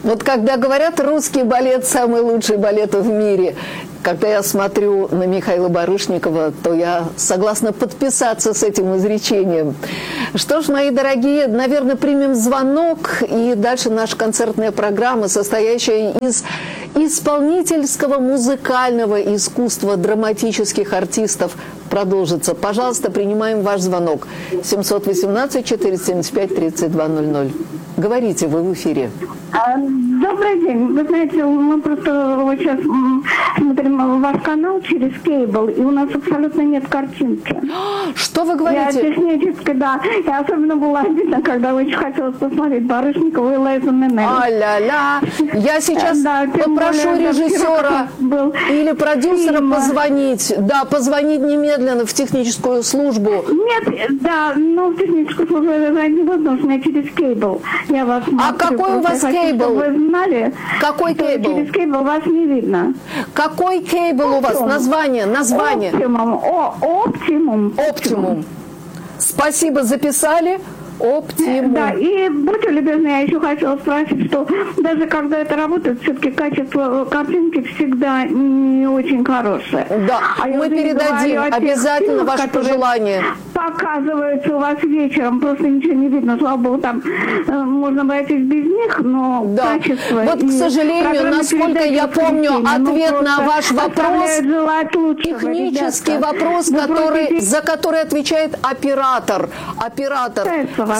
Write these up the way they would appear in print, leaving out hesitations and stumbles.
Вот когда говорят, русский балет самый лучший балет в мире, когда я смотрю на Михаила Барышникова, то я согласна подписаться с этим изречением. Что ж, мои дорогие, наверное, примем звонок, и дальше наша концертная программа, состоящая из исполнительского музыкального искусства драматических артистов, продолжится. Пожалуйста, принимаем ваш звонок. 718-475-3200. Говорите, вы в эфире. Добрый день. Вы знаете, мы просто вот сейчас смотрим ваш канал через кейбл, и у нас абсолютно нет картинки. Что вы говорите? Я технически, да. Я особенно была обидна, когда очень хотелось посмотреть Барышникова и Лайзу Минелли. А-ля-ля. Я сейчас попрошу режиссера или продюсера позвонить. Да, позвонить немедленно в техническую службу. Нет, да, но в техническую службу это невозможно, через кейбл. Я вас а какой у вас кейбл? Вы знали, какой кейбл? Через кейбл вас не видно. Какой кейбл у вас? Название. Оптимум. Спасибо, записали. Оптимум. Да, и будьте любезны, я еще хотела спросить, что даже когда это работает, все-таки качество картинки всегда не очень хорошее. Да, мы передадим обязательно ваше пожелание. Показывается у вас вечером, просто ничего не видно, слава богу, там можно обойтись без них, но да. качество... Вот, к сожалению, насколько я помню, ответ на ваш вопрос, технический вопрос, за который отвечает оператор. К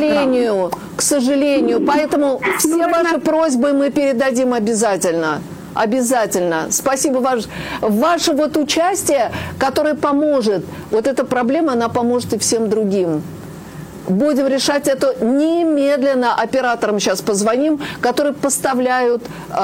сожалению. Поэтому все ваши просьбы мы передадим обязательно. Обязательно. Спасибо ваше вот участие, которое поможет. Вот эта проблема, она поможет и всем другим. Будем решать это немедленно. Операторам сейчас позвоним, которые поставляют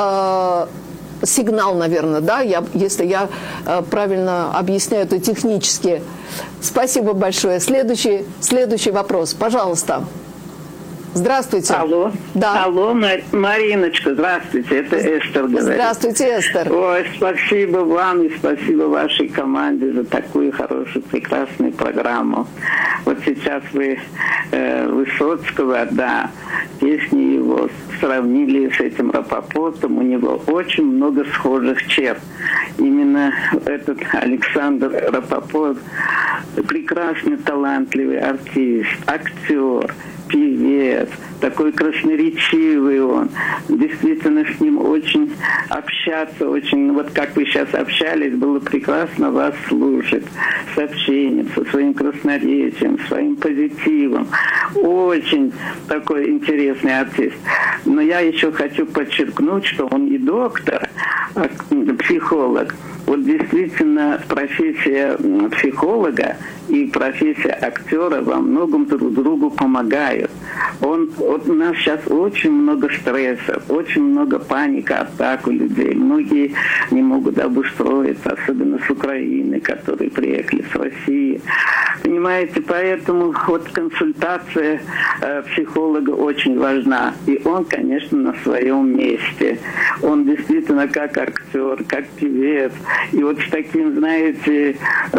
сигнал, наверное, да, если я правильно объясняю это технически. Спасибо большое. Следующий вопрос, пожалуйста. Здравствуйте. Алло. Да. Алло, Мариночка, здравствуйте. Это Эстер говорит. Здравствуйте, Эстер. Ой, спасибо вам и спасибо вашей команде за такую хорошую, прекрасную программу. Вот сейчас вы Высоцкого, да, песни его сравнили с этим Рапопортом. У него очень много схожих черт. Именно этот Александр Рапопорт прекрасный, талантливый артист, актер, певец, такой красноречивый он. Действительно, с ним очень общаться, вот как вы сейчас общались, было прекрасно вас слушать. С общением, со своим красноречием, своим позитивом. Очень такой интересный артист. Но я еще хочу подчеркнуть, что он и доктор, психолог. Вот действительно профессия психолога и профессия актера во многом друг другу помогают. Вот у нас сейчас очень много стресса, очень много паники, атак у людей. Многие не могут обустроиться, особенно с Украины, которые приехали с России. Понимаете, поэтому вот консультация психолога очень важна. И он, конечно, на своем месте. Он действительно как актер, как певец. И вот с таким, знаете,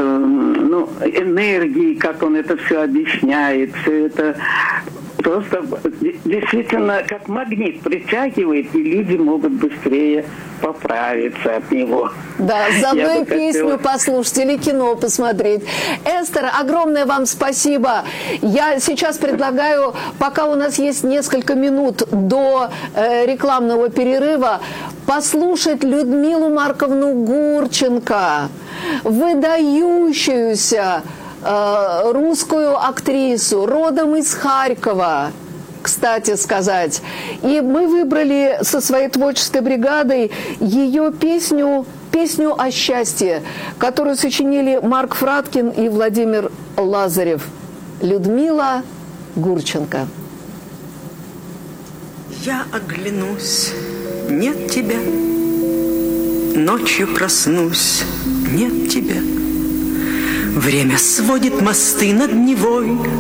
энергией, как он это все объясняет, все это просто действительно как магнит притягивает, и люди могут быстрее поправиться от него. Да, заодно и песню послушать или кино посмотреть. Эстер, огромное вам спасибо. Я сейчас предлагаю, пока у нас есть несколько минут до рекламного перерыва, послушать Людмилу Марковну Гурченко, выдающуюся русскую актрису, родом из Харькова, кстати сказать. И мы выбрали со своей творческой бригадой ее песню о счастье, которую сочинили Марк Фраткин и Владимир Лазарев. Людмила Гурченко. Я оглянусь, нет тебя, ночью проснусь, нет тебя. Время сводит мосты над Невой,